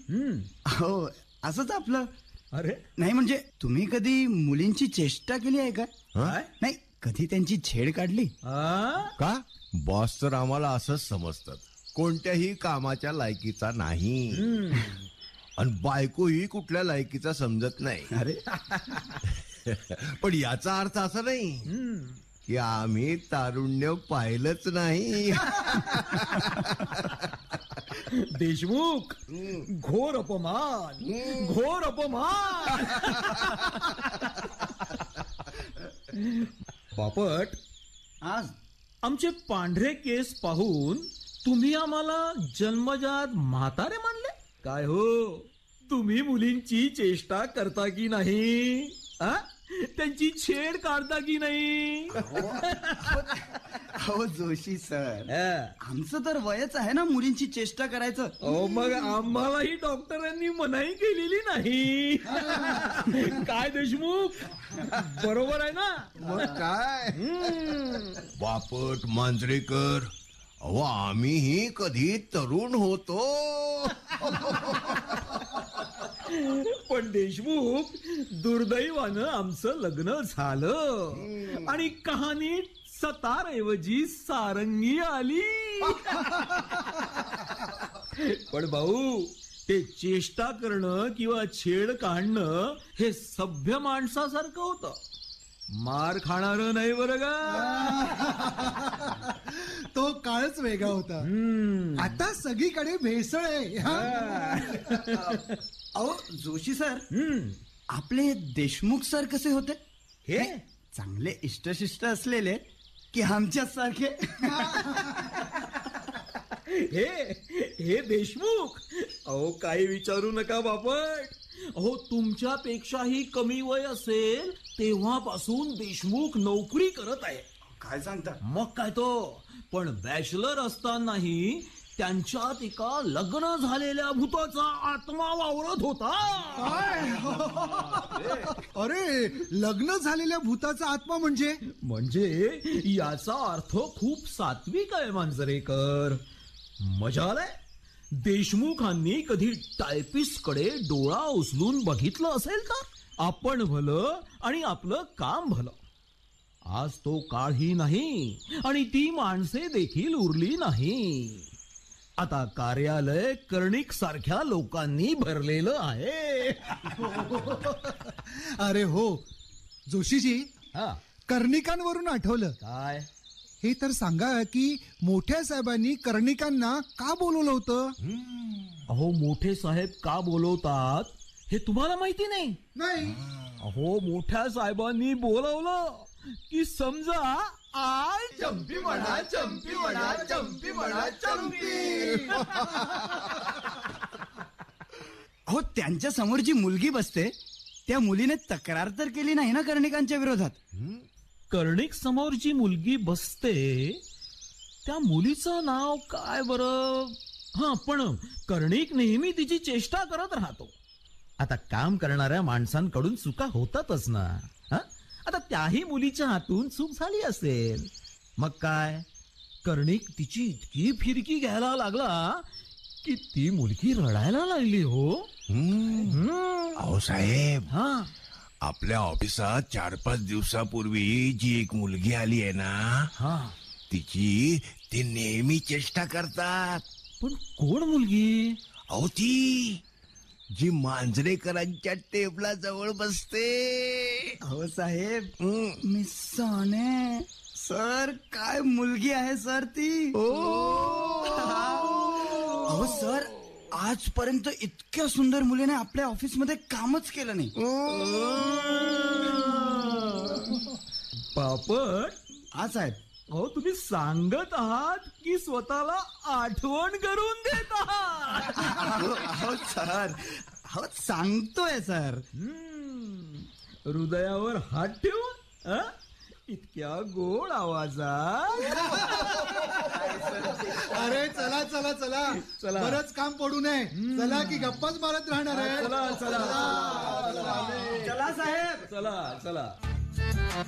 हो असंच आपलं. अरे नाही म्हणजे तुम्ही कधी मुलींची चेष्टा केली आहे का? काय? नाही कधी त्यांची छेड काढली? का? बॉस तर आम्हाला असंच समजतात, कोणत्याही कामाच्या लायकीचा नाही. आणि बायको ही कुठल्या लायकीचा समजत नाही. अरे पण याचा अर्थ असा नाही की आम्ही तारुण्य पाहिलंच नाही. देशमुख, घोर अपमान, घोर अपमान. बापट, आज आमचे पांढरे केस पाहून तुम्ही आम्हाला जन्मजात म्हातारे मानले काय हो? तुम्ही मुलींची चेष्टा करता की नाही? त्यांची छेड काढता की नाही? हो जोशी सर, आमचं तर वयच आहे ना मुलींची चेष्टा करायचं. मग आम्हालाही डॉक्टरांनी मनाई केलेली नाही. काय देशमुख, बरोबर आहे ना? मग काय बापट, मांजरेकर, अहो आम्हीही कधी तरुण होतो. पण देशमुख, दुर्दैवानं आमचं लग्न झालं आणि कहाणी सतारऐवजी सारंगी आली. पण भाऊ, ते चेष्टा करणं किंवा छेड काढणं हे सभ्य माणसासारखं होतं, मार खाणार नाही बरं का? तो काळच वेगळा होता. आता सगळीकडे भेसळ आहे. अहो जोशी सर, आपले देशमुख सर कसे होते? हे चांगले इष्टशिष्ट असलेले की आमच्या सारखे? हे देशमुख, अहो काही विचारू नका बापट. अहो तुमच्यापेक्षाही कमी वय असेल तेव्हापासून देशमुख नोकरी करत आहे. काय सांगता? मग काय तो. पण बॅचलर असतानाही त्यांच्यात एका लग्न झालेल्या भूताचा आत्मा वावरत होता. अरे, लग्न झालेल्या भूताचा आत्मा म्हणजे याचा अर्थ खूप सात्विक आहे मांजरेकर. मजा आलाय. देशमुखांनी कधी टायपिस्ट कडे डोळा उचलून बघितलं असेल तर आपण भलं आणि आपलं काम भलं. आज तो काळही नाही आणि ती माणसे देखील उरली नाही. आता कार्यालय कर्णिक सारख्या लोकांनी भरलेलं आहे. अरे हो जोशीजी, हा, कर्णिकांवरून आठवलं. काय? हे तर सांगा की मोठ्या साहेबांनी कर्णिकांना का बोलवलं होतं? अहो मोठे साहेब का बोलवतात हे तुम्हाला माहिती नाही? नाही. अहो मोठ्या साहेबांनी बोलवलं की समजा आय चंपी म्हणा, चंपी म्हणा, चंपी म्हणा, चंपी. अहो त्यांच्या समोर जी मुलगी बसते त्या मुलीने तक्रार तर केली नाही ना कर्णिकांच्या विरोधात? कर्णिक समोर जी मुलगी बसते त्या मुलीचं नाव काय बरं? हा, पण कर्णिक नेहमी तिची चेष्टा करत राहतो. आता काम करणाऱ्या माणसांकडून चुका होतातच ना. आता त्याही मुलीच्या हातून चूक झाली असेल. मग काय, कर्णिक तिची इतकी फिरकी घ्यायला लागला की ती मुलगी रडायला लागली. हो. अहो साहेब, हा, आपल्या ऑफिसात 4-5 दिवसापूर्वी जी एक मुलगी आली आहे ना, हा, तिची ते नेहमी चेष्टा करतात. पण कोण मुलगी? अहो ती जी मांजरेकरांच्या टेबला जवळ बसते. अहो साहेब, मी सोने सर, काय मुलगी आहे सर ती. अहो सर, आजपर्यंत इतक्या सुंदर मुलीने आपल्या ऑफिसमध्ये कामच केलं नाही. बापट, हा साहेब. अहो तुम्ही सांगत आहात की स्वतःला आठवण करून देत आहात? अहो सर, अहो सांगतोय सर. हृदयावर हात ठेवून इतक्या गोड आवाजात. अरे चला चला चला चला. बरंच काम पडू नये. चला की गप्पाच मारत राहणार आहे. चला चला चला साहेब. चला चला.